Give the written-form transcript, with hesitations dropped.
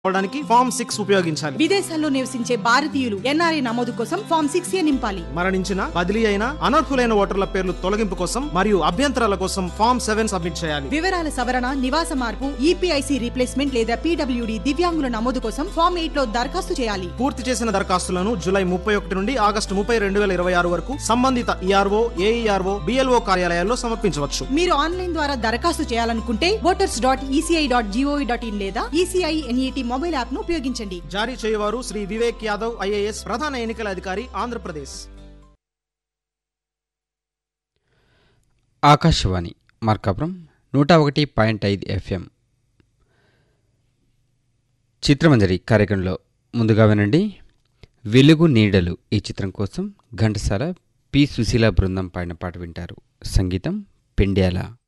అవడానికి ఫామ్ 6 ఉపయోగించాలి. విదేశాల్లో నివసించే భారతీయులు ఎన్ఆర్ఐ నమోదు కోసం ఫామ్ 6 నింపాలి. మరణించిన, బదిలీ అయిన, అనర్హులైన ఓటర్ల పేర్లు తొలగింపు కోసం మరియు అభ్యంతరాల కోసం ఫామ్ 7 సబ్మిట్ చేయాలి. వివరాల సవరణ, నివాస మార్పు, ఈపీఐసి రీప్లేస్మెంట్ లేదా పీడబ్ల్యూడి దివ్యాంగుల నమోదు కోసం ఫామ్ 8 లో దరఖాస్తు చేయాలి. పూర్తి చేసిన దరఖాస్తులను జూలై 31 నుండి ఆగస్టు 30, 2026 వరకు సంబంధిత ఈఆర్ఓ, ఏఈఆర్ఓ, బిఎల్ఓ కార్యాలయాల్లో సమర్పించవచ్చు. మీరు ఆన్లైన్ ద్వారా దరఖాస్తు చేయాలనుకుంటే voters.eci.gov.in లేదా ఈసీఐ ఎన్ఈటి మొబైల్ యాప్ ను ఉపయోగించండి. జారీ చేయవారు శ్రీ వివేక్ యాదవ్, ఐఏఎస్, ప్రధాన ఎన్నికల అధికారి, ఆంధ్రప్రదేశ్. ఆకాశవాణి మార్కాపురం 101.5 FM. చిత్రమంజరి కార్యక్రమంలో ముందుగా వినండి వెలుగు నీడలు. ఈ చిత్రం కోసం ఘంటసాల, పి. సుశీల బృందం పాడిన పాట వింటారు. సంగీతం పెండ్యాల.